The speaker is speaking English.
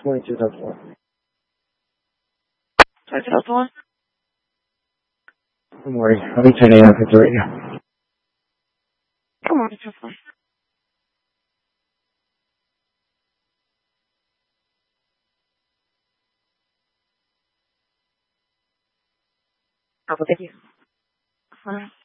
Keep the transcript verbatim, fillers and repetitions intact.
twenty-two Delta one. twenty-two Delta one? Good morning. I'll be ten a.m. at the radio. Good morning, Delta one. Oh, thank you. All right.